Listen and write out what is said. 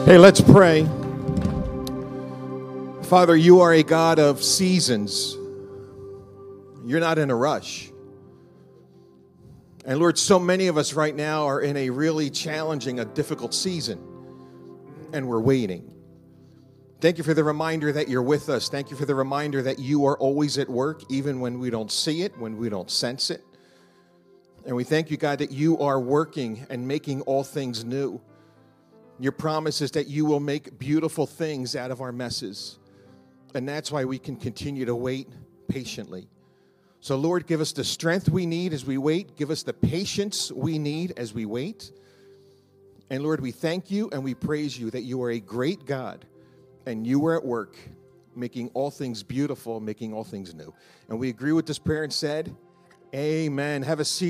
Hey, let's pray. Father, you are a God of seasons. You're not in a rush. And Lord, so many of us right now are in a really challenging, a difficult season, and we're waiting. Thank you for the reminder that you're with us. Thank you for the reminder that you are always at work, even when we don't see it, when we don't sense it. And we thank you, God, that you are working and making all things new. Your promise is that you will make beautiful things out of our messes. And that's why we can continue to wait patiently. So, Lord, give us the strength we need as we wait. Give us the patience we need as we wait. And, Lord, we thank you and we praise you that you are a great God and you are at work making all things beautiful, making all things new. And we agree with this prayer and said, amen. Have a seat.